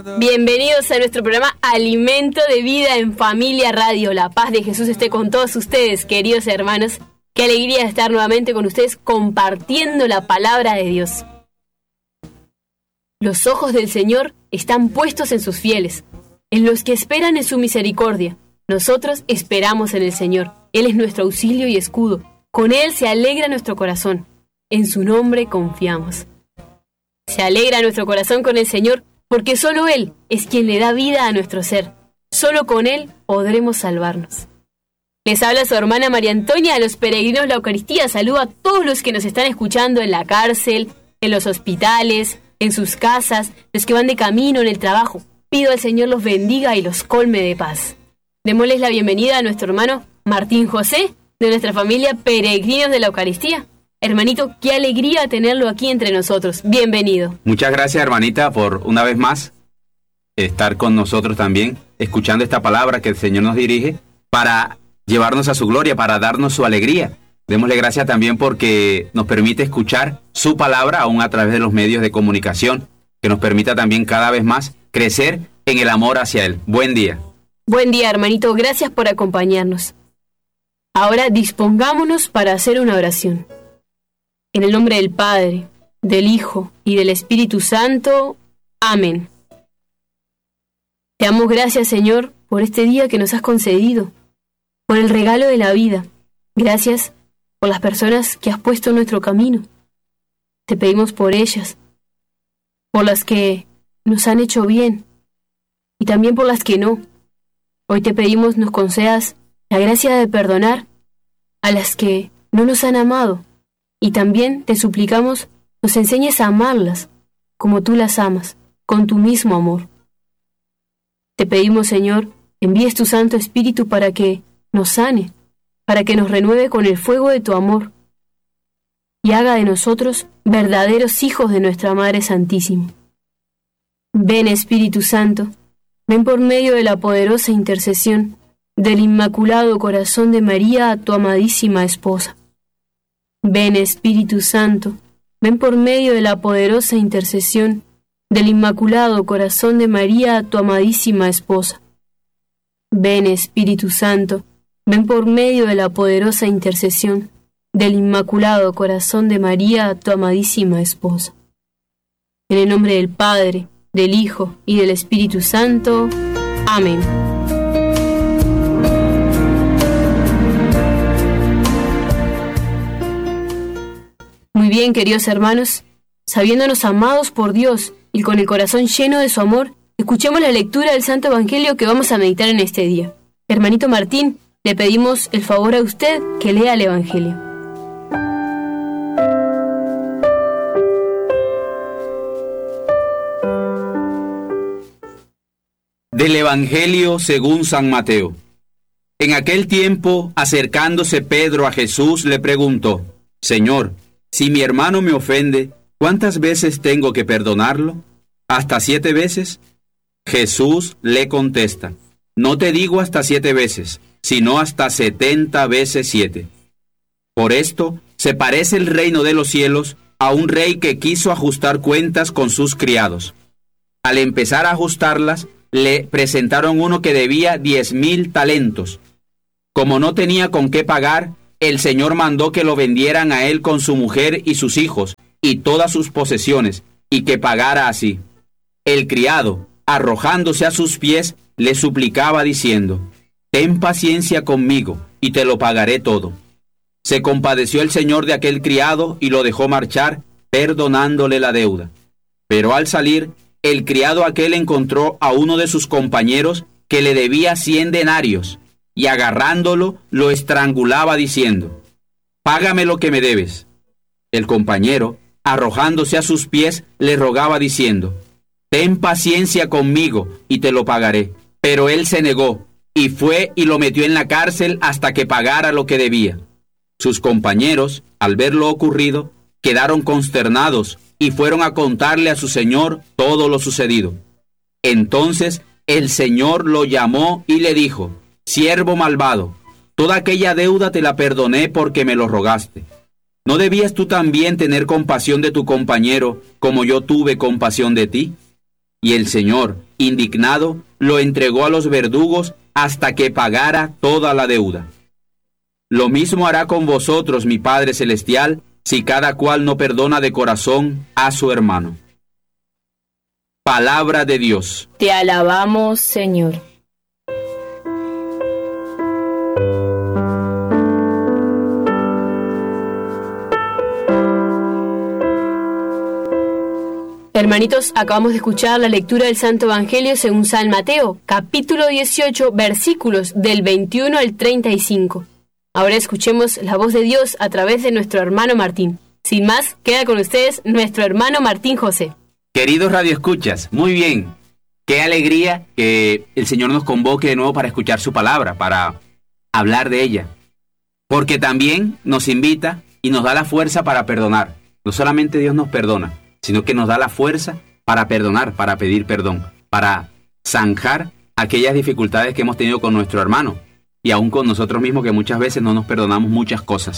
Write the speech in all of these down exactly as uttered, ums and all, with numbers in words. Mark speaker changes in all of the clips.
Speaker 1: Bienvenidos a nuestro programa Alimento de Vida en Familia Radio. La paz de Jesús esté con todos ustedes, queridos hermanos. Qué alegría estar nuevamente con ustedes compartiendo la palabra de Dios. Los ojos del Señor están puestos en sus fieles, en los que esperan en su misericordia. Nosotros esperamos en el Señor. Él es nuestro auxilio y escudo. Con Él se alegra nuestro corazón. En su nombre confiamos. Se alegra nuestro corazón con el Señor, porque solo Él es quien le da vida a nuestro ser. Solo con Él podremos salvarnos. Les habla su hermana María Antonia, a los peregrinos de la Eucaristía. Saludo a todos los que nos están escuchando en la cárcel, en los hospitales, en sus casas, los que van de camino, en el trabajo. Pido al Señor los bendiga y los colme de paz. Démosles la bienvenida a nuestro hermano Martín José, de nuestra familia Peregrinos de la Eucaristía. Hermanito, qué alegría tenerlo aquí entre nosotros. Bienvenido.
Speaker 2: Muchas gracias, hermanita, por una vez más estar con nosotros también, escuchando esta palabra que el Señor nos dirige para llevarnos a su gloria, para darnos su alegría. Démosle gracias también porque nos permite escuchar su palabra aún a través de los medios de comunicación, que nos permita también cada vez más crecer en el amor hacia Él. Buen día.
Speaker 1: Buen día, hermanito. Gracias por acompañarnos. Ahora dispongámonos para hacer una oración. En el nombre del Padre, del Hijo y del Espíritu Santo. Amén. Te damos gracias, Señor, por este día que nos has concedido, por el regalo de la vida. Gracias por las personas que has puesto en nuestro camino. Te pedimos por ellas, por las que nos han hecho bien y también por las que no. Hoy te pedimos nos concedas la gracia de perdonar a las que no nos han amado. Y también te suplicamos nos enseñes a amarlas como tú las amas, con tu mismo amor. Te pedimos, Señor, envíes tu Santo Espíritu para que nos sane, para que nos renueve con el fuego de tu amor y haga de nosotros verdaderos hijos de nuestra Madre Santísima. Ven, Espíritu Santo, ven por medio de la poderosa intercesión del Inmaculado Corazón de María, tu amadísima esposa. Ven, Espíritu Santo, ven por medio de la poderosa intercesión del Inmaculado Corazón de María, tu amadísima esposa. Ven, Espíritu Santo, ven por medio de la poderosa intercesión del Inmaculado Corazón de María, tu amadísima esposa. En el nombre del Padre, del Hijo y del Espíritu Santo. Amén. Muy bien, queridos hermanos, sabiéndonos amados por Dios y con el corazón lleno de su amor, escuchemos la lectura del Santo Evangelio que vamos a meditar en este día. Hermanito Martín, le pedimos el favor a usted que lea el Evangelio.
Speaker 2: Del Evangelio según San Mateo. En aquel tiempo, acercándose Pedro a Jesús, le preguntó: Señor, si mi hermano me ofende, ¿cuántas veces tengo que perdonarlo? ¿Hasta siete veces? Jesús le contesta: No te digo hasta siete veces, sino hasta setenta veces siete. Por esto se parece el reino de los cielos a un rey que quiso ajustar cuentas con sus criados. Al empezar a ajustarlas, le presentaron uno que debía diez mil talentos. Como no tenía con qué pagar, el Señor mandó que lo vendieran a él con su mujer y sus hijos y todas sus posesiones, y que pagara así. El criado, arrojándose a sus pies, le suplicaba diciendo: Ten paciencia conmigo, y te lo pagaré todo. Se compadeció el Señor de aquel criado y lo dejó marchar, perdonándole la deuda. Pero al salir, el criado aquel encontró a uno de sus compañeros que le debía cien denarios, y agarrándolo, lo estrangulaba diciendo: Págame lo que me debes. El compañero, arrojándose a sus pies, le rogaba diciendo: Ten paciencia conmigo, y te lo pagaré. Pero él se negó, y fue y lo metió en la cárcel hasta que pagara lo que debía. Sus compañeros, al ver lo ocurrido, quedaron consternados, y fueron a contarle a su señor todo lo sucedido. Entonces el Señor lo llamó y le dijo: Siervo malvado, toda aquella deuda te la perdoné porque me lo rogaste. ¿No debías tú también tener compasión de tu compañero, como yo tuve compasión de ti? Y el Señor, indignado, lo entregó a los verdugos hasta que pagara toda la deuda. Lo mismo hará con vosotros, mi Padre Celestial, si cada cual no perdona de corazón a su hermano. Palabra de Dios.
Speaker 3: Te alabamos, Señor.
Speaker 1: Hermanitos, acabamos de escuchar la lectura del Santo Evangelio según San Mateo, capítulo dieciocho, versículos del veintiuno al treinta y cinco. Ahora escuchemos la voz de Dios a través de nuestro hermano Martín. Sin más, queda con ustedes nuestro hermano Martín José.
Speaker 2: Queridos radioescuchas, muy bien. Qué alegría que el Señor nos convoque de nuevo para escuchar su palabra, para hablar de ella. Porque también nos invita y nos da la fuerza para perdonar. No solamente Dios nos perdona, sino que nos da la fuerza para perdonar, para pedir perdón, para zanjar aquellas dificultades que hemos tenido con nuestro hermano y aún con nosotros mismos, que muchas veces no nos perdonamos muchas cosas.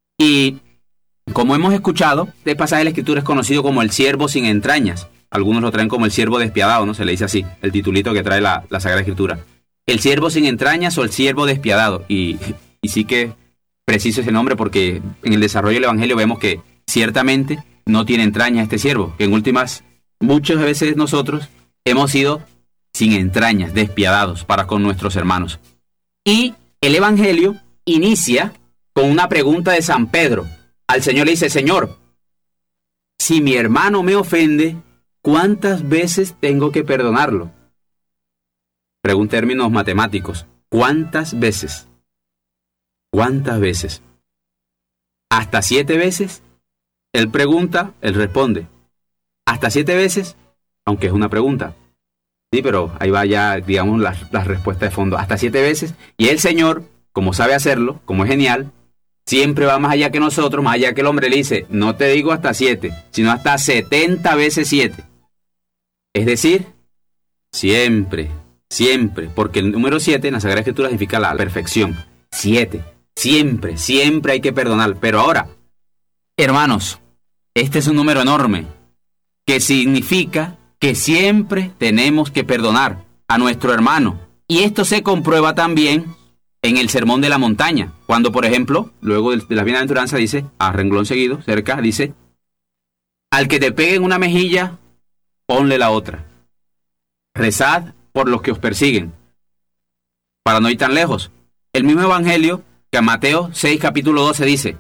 Speaker 2: Y como hemos escuchado, este pasaje de la Escritura es conocido como el siervo sin entrañas. Algunos lo traen como el siervo despiadado, ¿no? Se le dice así, el titulito que trae la, la Sagrada Escritura. El siervo sin entrañas o el siervo despiadado. Y, y sí que preciso ese nombre, porque en el desarrollo del Evangelio vemos que ciertamente no tiene entrañas este siervo, que en últimas, muchas veces nosotros hemos sido sin entrañas, despiadados para con nuestros hermanos. Y el Evangelio inicia con una pregunta de San Pedro. Al Señor le dice: Señor, si mi hermano me ofende, ¿cuántas veces tengo que perdonarlo? Pregunta en términos matemáticos. ¿Cuántas veces? ¿Cuántas veces? ¿Hasta siete veces? Él pregunta, él responde. ¿Hasta siete veces? Aunque es una pregunta. Sí, pero ahí va ya, digamos, la, la respuesta de fondo. Hasta siete veces. Y el Señor, como sabe hacerlo, como es genial, siempre va más allá que nosotros, más allá que el hombre. Le dice: no te digo hasta siete, sino hasta setenta veces siete. Es decir, siempre, siempre. Porque el número siete en la Sagrada Escritura significa la perfección. Siete. Siempre, siempre hay que perdonar. Pero ahora, hermanos, este es un número enorme, que significa que siempre tenemos que perdonar a nuestro hermano. Y esto se comprueba también en el Sermón de la Montaña, cuando, por ejemplo, luego de la bienaventuranza dice, a renglón seguido, cerca, dice: al que te pegue en una mejilla, ponle la otra. Rezad por los que os persiguen. Para no ir tan lejos, el mismo Evangelio que a Mateo seis, capítulo doce dice: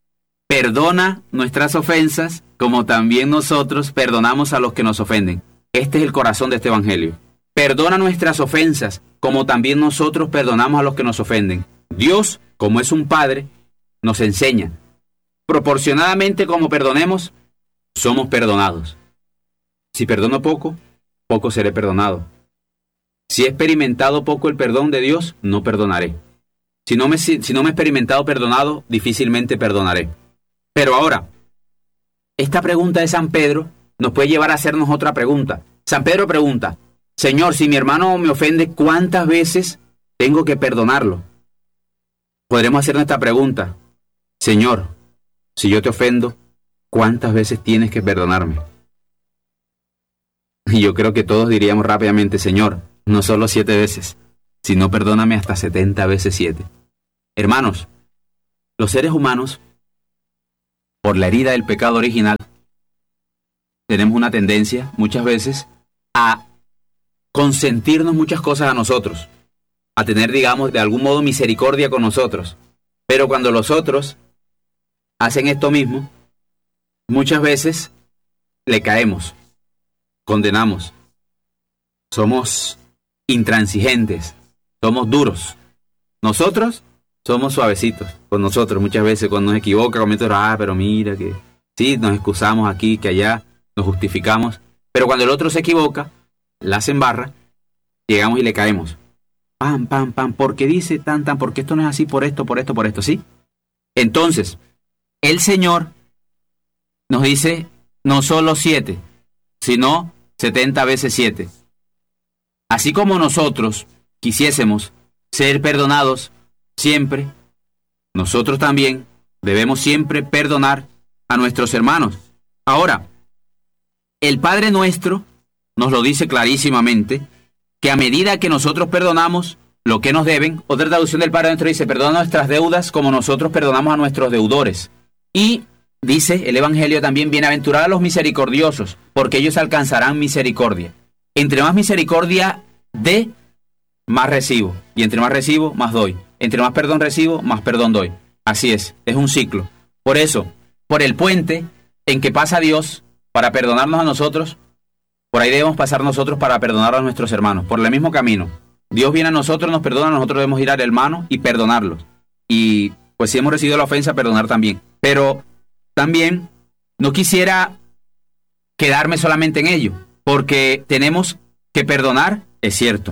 Speaker 2: perdona nuestras ofensas, como también nosotros perdonamos a los que nos ofenden. Este es el corazón de este Evangelio. Perdona nuestras ofensas, como también nosotros perdonamos a los que nos ofenden. Dios, como es un Padre, nos enseña. Proporcionadamente como perdonemos, somos perdonados. Si perdono poco, poco seré perdonado. Si he experimentado poco el perdón de Dios, no perdonaré. Si no me, si, si no me he experimentado perdonado, difícilmente perdonaré. Pero ahora, esta pregunta de San Pedro nos puede llevar a hacernos otra pregunta. San Pedro pregunta: Señor, si mi hermano me ofende, ¿cuántas veces tengo que perdonarlo? Podremos hacernos esta pregunta: Señor, si yo te ofendo, ¿cuántas veces tienes que perdonarme? Y yo creo que todos diríamos rápidamente: Señor, no solo siete veces, sino perdóname hasta setenta veces siete. Hermanos, los seres humanos, por la herida del pecado original, tenemos una tendencia muchas veces a consentirnos muchas cosas a nosotros, a tener, digamos, de algún modo misericordia con nosotros. Pero cuando los otros hacen esto mismo, muchas veces le caemos, condenamos, somos intransigentes, somos duros. Nosotros somos suavecitos con nosotros muchas veces. Cuando nos equivoca, cometemos: ah, pero mira que sí, nos excusamos aquí, que allá, nos justificamos. Pero cuando el otro se equivoca, la hace en barra, llegamos y le caemos. Pam, pam, pam, porque dice tan, tan, porque esto no es así, por esto, por esto, por esto, ¿sí? Entonces, el Señor nos dice no solo siete, sino setenta veces siete. Así como nosotros quisiésemos ser perdonados siempre, nosotros también debemos siempre perdonar a nuestros hermanos. Ahora, el Padre Nuestro nos lo dice clarísimamente, que a medida que nosotros perdonamos lo que nos deben, otra traducción del Padre Nuestro dice, perdona nuestras deudas como nosotros perdonamos a nuestros deudores. Y dice el Evangelio también, bienaventurados los misericordiosos, porque ellos alcanzarán misericordia. Entre más misericordia dé, más recibo. Y entre más recibo, más doy. Entre más perdón recibo, más perdón doy. Así es, es un ciclo. Por eso, por el puente en que pasa Dios para perdonarnos a nosotros, por ahí debemos pasar nosotros para perdonar a nuestros hermanos, por el mismo camino. Dios viene a nosotros, nos perdona, nosotros debemos ir al hermano y perdonarlos. Y pues si hemos recibido la ofensa, perdonar también. Pero también no quisiera quedarme solamente en ello, porque tenemos que perdonar, es cierto.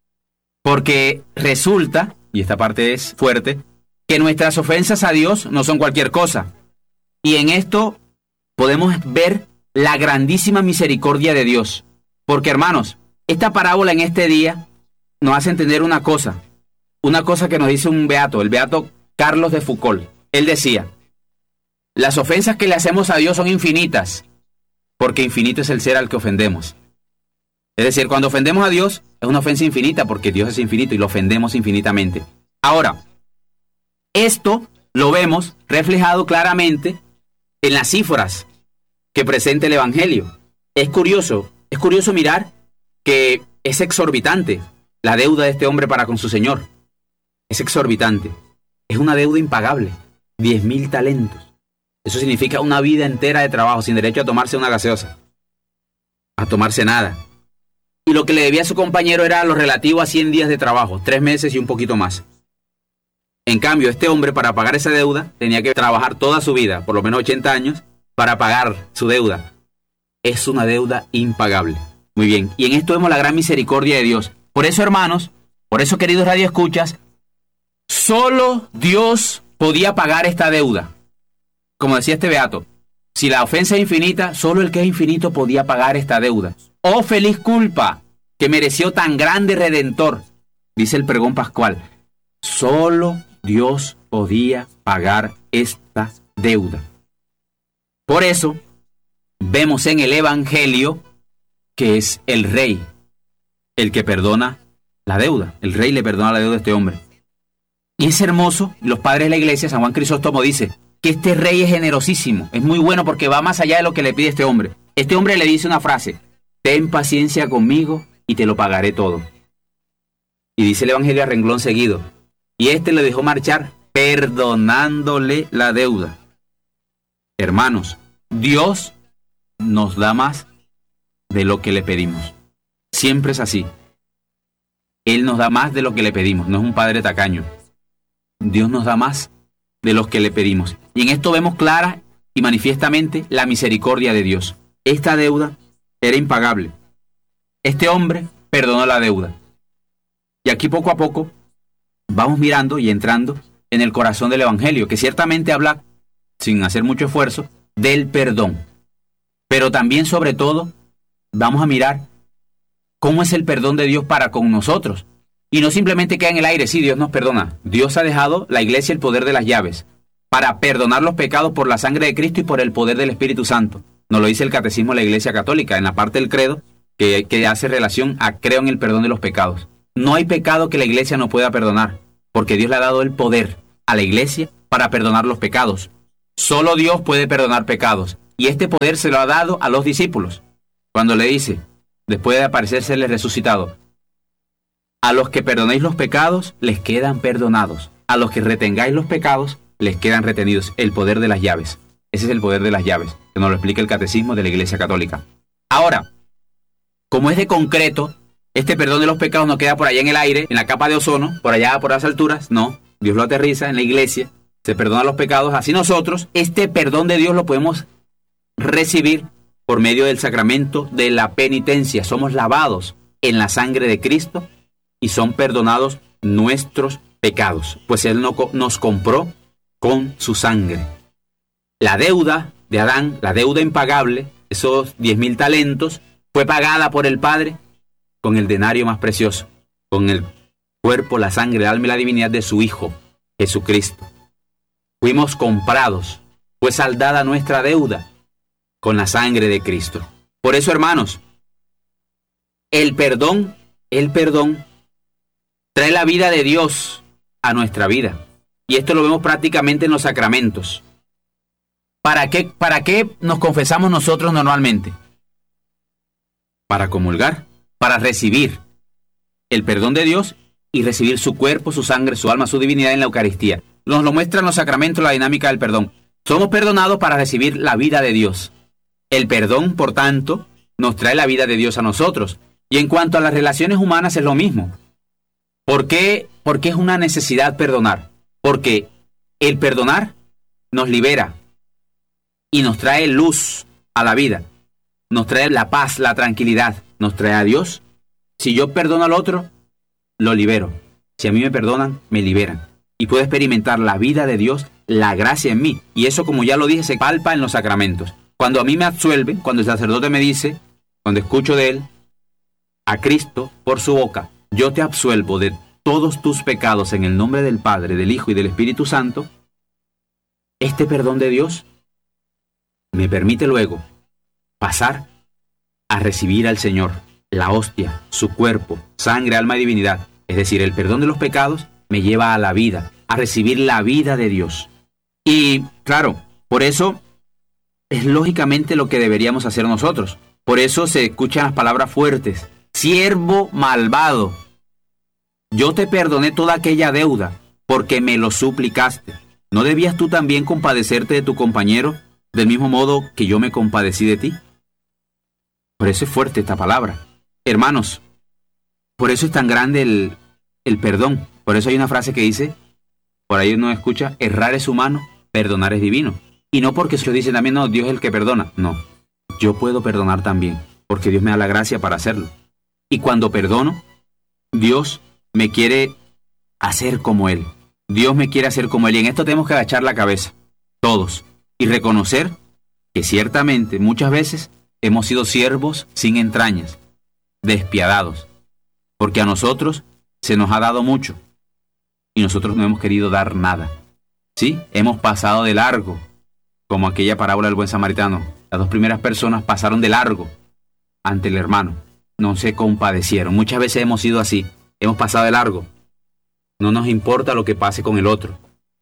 Speaker 2: Porque resulta, y esta parte es fuerte, que nuestras ofensas a Dios no son cualquier cosa. Y en esto podemos ver la grandísima misericordia de Dios. Porque, hermanos, esta parábola en este día nos hace entender una cosa. Una cosa que nos dice un beato, el beato Carlos de Foucault. Él decía, las ofensas que le hacemos a Dios son infinitas, porque infinito es el ser al que ofendemos. Es decir, cuando ofendemos a Dios, es una ofensa infinita, porque Dios es infinito y lo ofendemos infinitamente. Ahora, esto lo vemos reflejado claramente en las cifras que presenta el Evangelio. Es curioso, es curioso mirar que es exorbitante la deuda de este hombre para con su Señor. Es exorbitante. Es una deuda impagable. Diez mil talentos. Eso significa una vida entera de trabajo, sin derecho a tomarse una gaseosa, a tomarse nada. Y lo que le debía a su compañero era lo relativo a cien días de trabajo, tres meses y un poquito más. En cambio, este hombre, para pagar esa deuda, tenía que trabajar toda su vida, por lo menos ochenta años, para pagar su deuda. Es una deuda impagable. Muy bien, y en esto vemos la gran misericordia de Dios. Por eso, hermanos, por eso, queridos radioescuchas, solo Dios podía pagar esta deuda. Como decía este beato, si la ofensa es infinita, solo el que es infinito podía pagar esta deuda. ¡Oh, feliz culpa que mereció tan grande Redentor! Dice el pregón pascual. Solo Dios podía pagar esta deuda. Por eso, vemos en el Evangelio que es el rey el que perdona la deuda. El rey le perdona la deuda a este hombre. Y es hermoso, los padres de la iglesia, San Juan Crisóstomo dice que este rey es generosísimo, es muy bueno porque va más allá de lo que le pide este hombre. Este hombre le dice una frase, ten paciencia conmigo y te lo pagaré todo. Y dice el Evangelio a renglón seguido, y este le dejó marchar perdonándole la deuda. Hermanos, Dios nos da más de lo que le pedimos. Siempre es así. Él nos da más de lo que le pedimos, no es un padre tacaño. Dios nos da más de los que le pedimos. Y en esto vemos clara y manifiestamente la misericordia de Dios. Esta deuda era impagable. Este hombre perdonó la deuda. Y aquí poco a poco vamos mirando y entrando en el corazón del Evangelio, que ciertamente habla, sin hacer mucho esfuerzo, del perdón. Pero también, sobre todo, vamos a mirar cómo es el perdón de Dios para con nosotros. Y no simplemente queda en el aire, sí, Dios nos perdona. Dios ha dejado la iglesia el poder de las llaves para perdonar los pecados por la sangre de Cristo y por el poder del Espíritu Santo. Nos lo dice el Catecismo de la Iglesia Católica, en la parte del credo, que, que hace relación a creo en el perdón de los pecados. No hay pecado que la iglesia no pueda perdonar, porque Dios le ha dado el poder a la iglesia para perdonar los pecados. Solo Dios puede perdonar pecados, y este poder se lo ha dado a los discípulos. Cuando le dice, después de aparecérseles resucitado, a los que perdonéis los pecados, les quedan perdonados. A los que retengáis los pecados, les quedan retenidos. El poder de las llaves. Ese es el poder de las llaves, que nos lo explica el Catecismo de la Iglesia Católica. Ahora, como es de concreto, este perdón de los pecados no queda por allá en el aire, en la capa de ozono, por allá por las alturas. No, Dios lo aterriza en la iglesia, se perdona los pecados. Así nosotros, este perdón de Dios lo podemos recibir por medio del sacramento de la penitencia. Somos lavados en la sangre de Cristo y son perdonados nuestros pecados, pues Él no, nos compró con su sangre. La deuda de Adán, la deuda impagable, esos diez mil talentos, fue pagada por el Padre con el denario más precioso, con el cuerpo, la sangre, el alma y la divinidad de su Hijo, Jesucristo. Fuimos comprados, fue saldada nuestra deuda con la sangre de Cristo. Por eso, hermanos, el perdón, el perdón trae la vida de Dios a nuestra vida. Y esto lo vemos prácticamente en los sacramentos. ¿Para qué, para qué nos confesamos nosotros normalmente? Para comulgar, para recibir el perdón de Dios y recibir su cuerpo, su sangre, su alma, su divinidad en la Eucaristía. Nos lo muestran los sacramentos, la dinámica del perdón. Somos perdonados para recibir la vida de Dios. El perdón, por tanto, nos trae la vida de Dios a nosotros. Y en cuanto a las relaciones humanas es lo mismo. ¿Por qué? ¿Por qué es una necesidad perdonar? Porque el perdonar nos libera y nos trae luz a la vida. Nos trae la paz, la tranquilidad. Nos trae a Dios. Si yo perdono al otro, lo libero. Si a mí me perdonan, me liberan. Y puedo experimentar la vida de Dios, la gracia en mí. Y eso, como ya lo dije, se palpa en los sacramentos. Cuando a mí me absuelven, cuando el sacerdote me dice, cuando escucho de él, a Cristo por su boca, yo te absuelvo de todos tus pecados en el nombre del Padre, del Hijo y del Espíritu Santo, este perdón de Dios me permite luego pasar a recibir al Señor, la hostia, su cuerpo, sangre, alma y divinidad. Es decir, el perdón de los pecados me lleva a la vida, a recibir la vida de Dios. Y claro, por eso es lógicamente lo que deberíamos hacer nosotros. Por eso se escuchan las palabras fuertes. Siervo malvado, yo te perdoné toda aquella deuda porque me lo suplicaste. ¿No debías tú también compadecerte de tu compañero del mismo modo que yo me compadecí de ti? Por eso es fuerte esta palabra. Hermanos, por eso es tan grande el, el perdón. Por eso hay una frase que dice, por ahí uno escucha, errar es humano, perdonar es divino. Y no porque se lo dicen también, no, Dios es el que perdona. No, yo puedo perdonar también, porque Dios me da la gracia para hacerlo. Y cuando perdono, Dios me quiere hacer como Él. Dios me quiere hacer como Él. Y en esto tenemos que agachar la cabeza, todos, y reconocer que ciertamente muchas veces hemos sido siervos sin entrañas, despiadados, porque a nosotros se nos ha dado mucho y nosotros no hemos querido dar nada. ¿Sí? Hemos pasado de largo, como aquella parábola del buen samaritano. Las dos primeras personas pasaron de largo ante el hermano, no se compadecieron. Muchas veces hemos sido así, hemos pasado de largo. No nos importa lo que pase con el otro.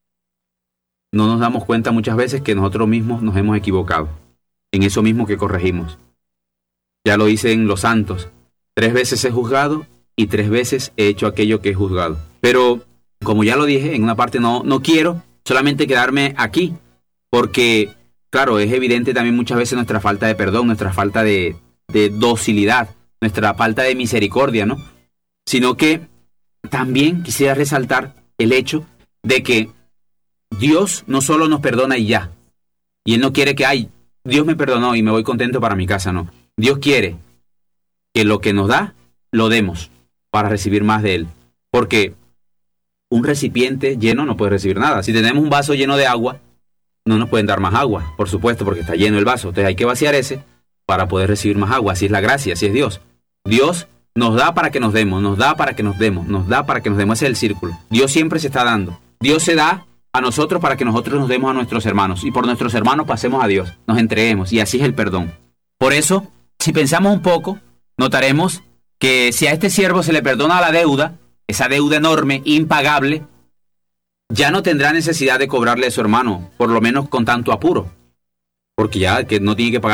Speaker 2: No nos damos cuenta muchas veces que nosotros mismos nos hemos equivocado en eso mismo que corregimos. Ya lo dicen los santos, tres veces he juzgado y tres veces he hecho aquello que he juzgado. Pero, como ya lo dije, en una parte no, no quiero solamente quedarme aquí, porque, claro, es evidente también muchas veces nuestra falta de perdón, nuestra falta de, de docilidad, nuestra falta de misericordia, ¿no? Sino que también quisiera resaltar el hecho de que Dios no solo nos perdona y ya, y Él no quiere que, ay, Dios me perdonó y me voy contento para mi casa, no. Dios quiere que lo que nos da, lo demos para recibir más de Él. Porque un recipiente lleno no puede recibir nada. Si tenemos un vaso lleno de agua, no nos pueden dar más agua, por supuesto, porque está lleno el vaso. Entonces hay que vaciar ese para poder recibir más agua. Así es la gracia, así es Dios. Dios nos da para que nos demos, nos da para que nos demos, nos da para que nos demos. Ese es el círculo. Dios siempre se está dando. Dios se da a nosotros para que nosotros nos demos a nuestros hermanos. Y por nuestros hermanos pasemos a Dios, nos entreguemos. Y así es el perdón. Por eso, si pensamos un poco, notaremos que si a este siervo se le perdona la deuda, esa deuda enorme, impagable, ya no tendrá necesidad de cobrarle a su hermano, por lo menos con tanto apuro. Porque ya que no tiene que pagar